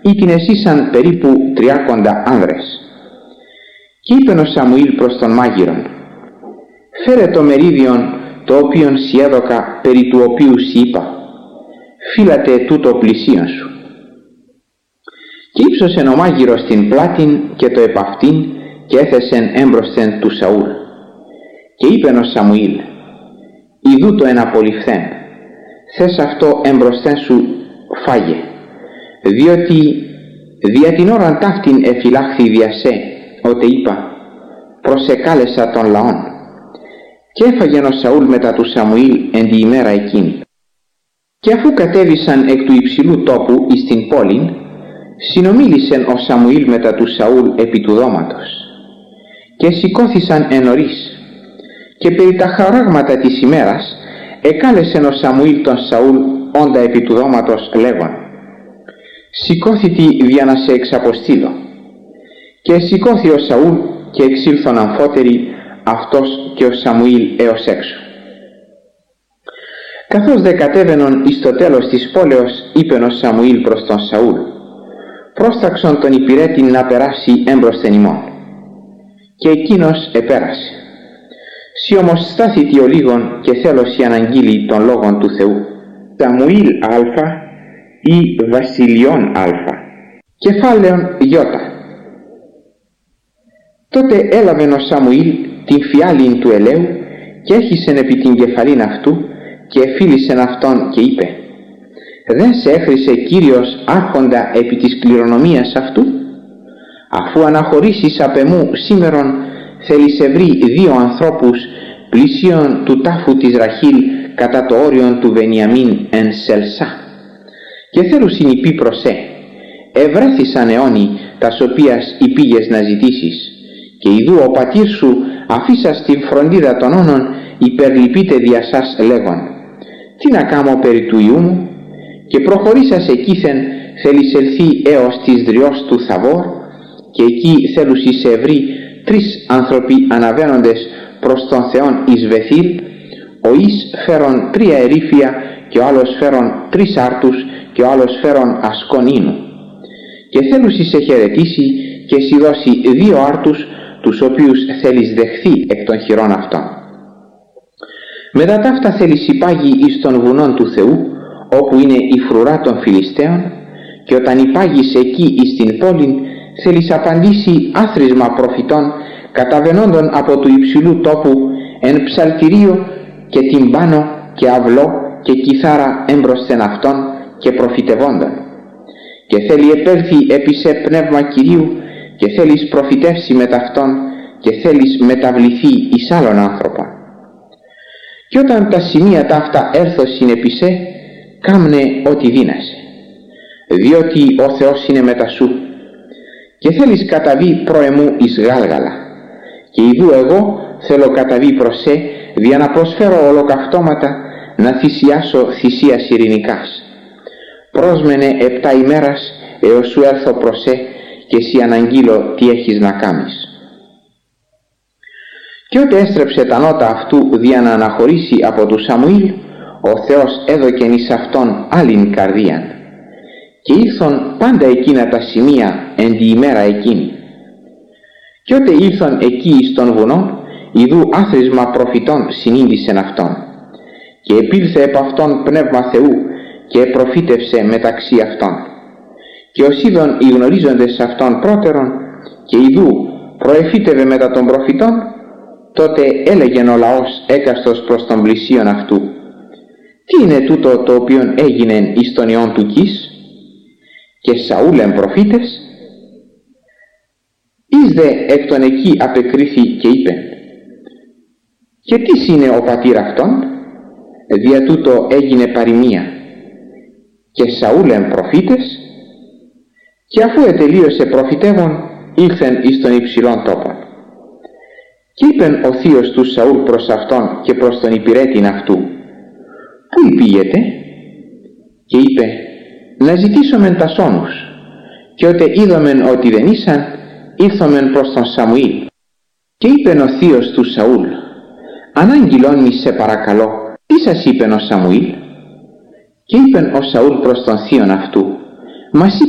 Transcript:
ή την εσύσαν περίπου 30 άνδρες. Και είπεν ο Σαμουήλ προς τον μάγειρον: «Φέρε το μερίδιον το οποίον σοι έδωκα, περί του οποίου σοι είπα, φύλατε τούτο πλησίον σου». Και ύψωσεν ο μάγειρος την πλάτην και το επαυτήν και έθεσεν έμπροσθεν του Σαούλ. Και είπεν ο Σαμουήλ: «Ιδού το εναπολυφθέν, θες αυτό έμπροσθεν σου φάγε, διότι δια την ώραν ταύτην εφυλάχθη δια σε, ότε είπα, προσεκάλεσα των λαών». Και έφαγεν ο Σαούλ μετά του Σαμουήλ εν τη ημέρα εκείνη. Και αφού κατέβησαν εκ του υψηλού τόπου εις την πόλην, συνομίλησεν ο Σαμουήλ μετά του Σαούλ επί του δώματος. Και σηκώθησαν εν νωρίς. Και περί τα χαράγματα της ημέρας εκάλεσεν ο Σαμουήλ τον Σαούλ όντα επί του δώματος λέγον: «Σηκώθητη δια να σε εξαποστείλω». Και σηκώθη ο Σαούλ και εξήλθον αμφότεροι αυτός και ο Σαμουήλ έως έξω. Καθώς δε κατέβαινον εις το τέλος της πόλεως, είπεν ο Σαμουήλ προς τον Σαούλ: «Πρόσταξον τον υπηρέτην να περάσει έμπροσθεν ημών». Και εκείνος επέρασε. Σοι όμως στάθητη ο λίγον και θέλωσι αναγγείλει των λόγων του Θεού. Σαμουήλ α ή Βασιλειών α. Κεφάλαιον Ι. Τότε έλαβεν ο Σαμουήλ την φιάλην του ελαίου και έχισεν επί την κεφαλήν αυτού και εφίλησεν αυτόν και είπε: «Δεν σε έχρισε Κύριος άρχοντα επί της κληρονομίας αυτού? Αφού αναχωρήσεις απ' εμού σήμερον, θέλεις βρει 2 ανθρώπους πλησίον του τάφου της Ραχήλ κατά το όριον του Βενιαμίν εν Σελσά. Και θέλουν συνυπεί προς ευρέθησαν αιώνι τας οποίας υπήγες να ζητήσεις. Και ιδού ο πατήρ σου αφήσας την φροντίδα των όνων υπερλυπείται δια σας λέγον: τι να κάμω περί του ιού μου? Και προχωρήσας εκείθεν θέλεις ελθεί έως της δριός του Θαβόρ, και εκεί θέλουσι σε βρει 3 άνθρωποι αναβαίνοντες προς τον Θεόν εις Βεθήλ, ο εις φέρον 3 ερήφια και ο άλλος φέρον 3 άρτους και ο άλλος φέρον ασκόν ίνου. Και θέλουσι σε χαιρετήσει και σοι δώσει 2 άρτους, τους οποίους θέλεις δεχθεί εκ των χειρών αυτών. Μετά ταύτα θέλεις υπάγει εις των βουνών του Θεού, όπου είναι η φρουρά των Φιλιστέων, και όταν υπάγεις εκεί εις την πόλην, θέλεις απαντήσει άθροισμα προφητών καταβαινόντων από του υψηλού τόπου εν ψαλτηρίο και τυμπάνο και αυλό και κιθάρα έμπροσθεν αυτών και προφητευόντων. Και θέλει επέλθει επί σε πνεύμα Κυρίου και θέλεις προφητεύσει με ταυτόν και θέλεις μεταβληθεί εις άλλον άνθρωπο. Και όταν τα σημεία ταύτα έρθωσιν επί σε, κάμνε ό,τι δύνασαι, διότι ο Θεός είναι μετά σου. Και θέλεις καταβεί προεμού εις Γάλγαλα, και ιδού εγώ θέλω καταβεί προς σε, δια να προσφέρω ολοκαυτώματα, να θυσιάσω θυσίας ειρηνικάς. Πρόσμενε 7 ημέρας έως σου έρθω προς σε και εσύ αναγγείλω τι έχεις να κάμεις. Και ότε έστρεψε τα νότα αυτού δια να αναχωρήσει από του Σαμουήλ, ο Θεός έδωκεν εις αυτόν άλλην καρδίαν. Και ήλθον πάντα εκείνα τα σημεία εν τη ημέρα εκείνη. Και ότε ήλθον εκεί εις των βουνών, ιδού άθροισμα προφητών συνήντησεν αυτόν. Και επήλθε επ' αυτόν πνεύμα Θεού και προφήτευσε μεταξύ αυτών. Και ως είδον οι γνωρίζοντες αυτών πρώτερον, και ιδού προεφήτευε μετά των προφητών, τότε έλεγεν ο λαός έκαστος προς τον πλησίον αυτού: τι είναι τούτο το οποίον έγινεν εις τον ιόν του Κις? Και Σαούλεν προφήτες? Εις δε εκ των εκεί απεκρίθη και είπε: και τίς είναι ο πατήρ αυτόν? Δια τούτο έγινε παροιμία. Και Σαούλεν προφήτες? Και αφού ετελείωσε προφητεύων, ήλθεν εις τον υψηλόν τόπον. Και είπεν ο θείος του Σαούλ προς αυτόν και προς τον υπηρέτην αυτού: πού υπήγετε? Και είπε: να ζητήσομεν τα σώνους. Και ότε είδομεν ότι δεν ήσαν, ήλθομεν προς τον Σαμουήλ. Και είπεν ο θείος του Σαούλ: ανάγγειλόν μη σε παρακαλώ, τι σας είπεν ο Σαμουήλ? Και είπεν ο Σαούλ προς τον θείον αυτού: μας